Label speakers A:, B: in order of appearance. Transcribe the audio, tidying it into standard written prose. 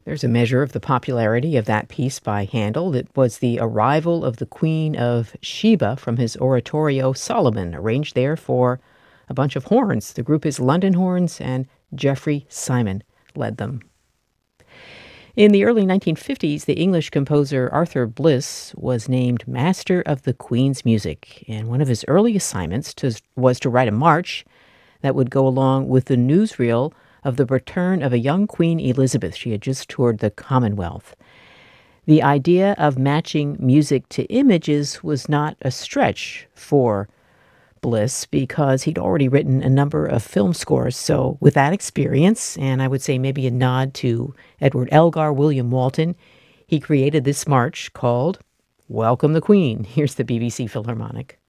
A: There's a measure of the popularity of that piece by Handel. It was the arrival of the Queen of Sheba from his oratorio Solomon, arranged there for a bunch of horns. The group is London Horns, and Geoffrey Simon led them. In the early 1950s, the English composer Arthur Bliss was named Master of the Queen's Music, and one of his early assignments was to write a march that would go along with the newsreel of the return of a young Queen Elizabeth. She had just toured the Commonwealth. The idea of matching music to images was not a stretch for Bliss because he'd already written a number of film scores. So with that experience, and I would say maybe a nod to Edward Elgar, William Walton, he created this march called Welcome the Queen. Here's the BBC Philharmonic.